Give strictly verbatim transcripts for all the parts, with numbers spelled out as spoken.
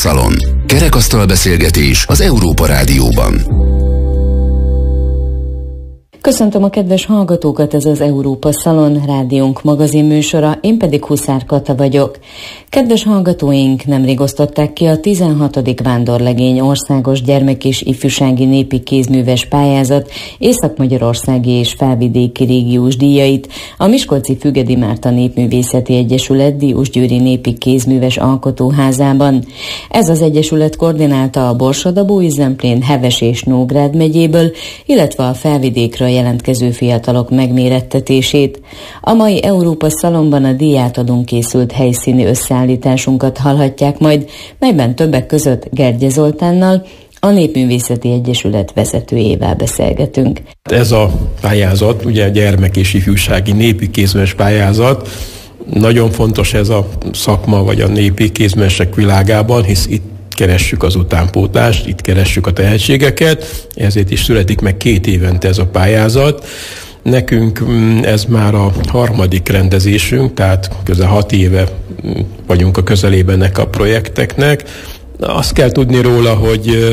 Szalon. Kerekasztal beszélgetés az Európa Rádióban. Köszöntöm a kedves hallgatókat, ez az Európa Szalon, rádiónk magazin műsora, én pedig Huszár Kata vagyok. Kedves hallgatóink, nemrég osztották ki a tizenhatodik Vándorlegény országos gyermek- és ifjúsági népi kézműves pályázat észak-magyarországi és felvidéki régiós díjait a Miskolci Fügedi Márta Népművészeti Egyesület Diósgyőri Népi Kézműves Alkotóházában. Ez az egyesület koordinálta a Borsod-Abaúj Zemplén, Heves és Nógrád megyéből, illetve a felvidékről jelentkező fiatalok megmérettetését. A mai Európa Szalonban a díjátadón készült helyszíni összeállításunkat hallhatják majd, melyben többek között Gergye Zoltánnal, a Népművészeti Egyesület vezetőjével beszélgetünk. Ez a pályázat, ugye a gyermek- és ifjúsági népi kézműves pályázat, nagyon fontos ez a szakma, vagy a népi kézművesek világában, hisz itt keressük az utánpótlást, itt keressük a tehetségeket, ezért is születik meg két évente ez a pályázat. Nekünk ez már a harmadik rendezésünk, tehát közel hat éve vagyunk a közelében ennek a projekteknek. Azt kell tudni róla, hogy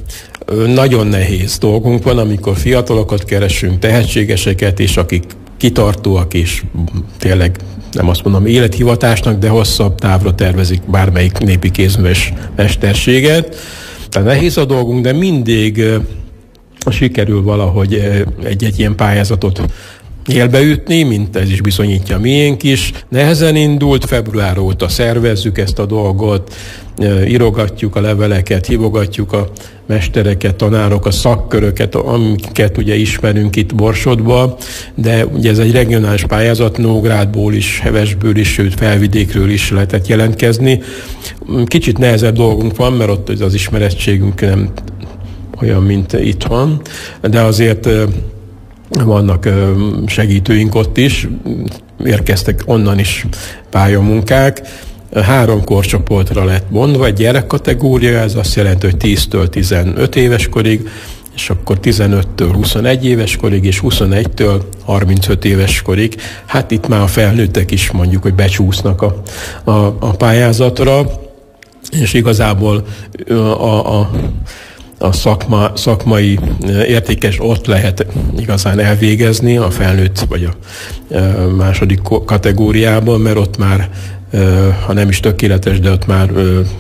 nagyon nehéz dolgunk van, amikor fiatalokat keresünk, tehetségeseket, és akik kitartóak, és tényleg nem azt mondom élethivatásnak, de hosszabb távra tervezik bármelyik népi kézműves mesterséget. Tehát nehéz a dolgunk, de mindig sikerül valahogy egy-egy ilyen pályázatot élbeütni, mint ez is bizonyítja miénk is. Nehezen indult, február óta szervezzük ezt a dolgot, írogatjuk a leveleket, hívogatjuk a mestereket, tanárokat, szakköröket, amiket ugye ismerünk itt Borsodba, de ugye ez egy regionális pályázat, Nógrádból is, Hevesből is, sőt felvidékről is lehetett jelentkezni. Kicsit nehezebb dolgunk van, mert ott az ismerettségünk nem olyan, mint itthon, de azért vannak segítőink ott is, érkeztek onnan is pályamunkák. Három korcsoportra lett bontva, egy gyerekkategória, ez azt jelenti, hogy tíztől tizenöt éves korig, és akkor tizenöttől huszonegy éves korig, és huszonegytől harmincöt éves korig. Hát itt már a felnőttek is mondjuk, hogy becsúsznak a, a, a pályázatra, és igazából a, a a szakma, szakmai értékes ott lehet igazán elvégezni a felnőtt vagy a második kategóriában, mert ott már, ha nem is tökéletes, de ott már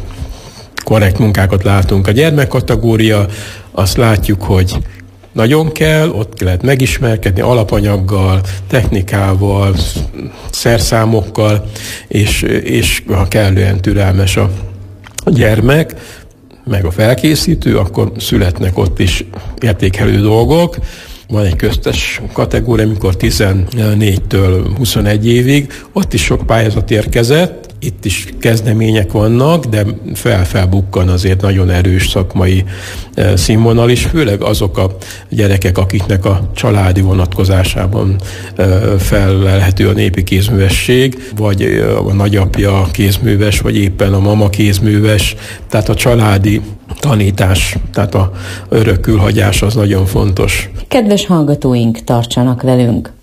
korrekt munkákat látunk. A gyermek kategória, azt látjuk, hogy nagyon kell, ott lehet megismerkedni alapanyaggal, technikával, szerszámokkal, és, és ha kellően türelmes a, a gyermek, meg a felkészítő, akkor születnek ott is értékelő dolgok. Van egy köztes kategória, amikor tizennégytől huszonegy évig, ott is sok pályázat érkezett, itt is kezdemények vannak, de fel-felbukkan azért nagyon erős szakmai színvonal is, főleg azok a gyerekek, akiknek a családi vonatkozásában fellelhető a népi kézművesség, vagy a nagyapja kézműves, vagy éppen a mama kézműves, tehát a családi tanítás, tehát a örökülhagyás az nagyon fontos. Kedves hallgatóink, tartsanak velünk!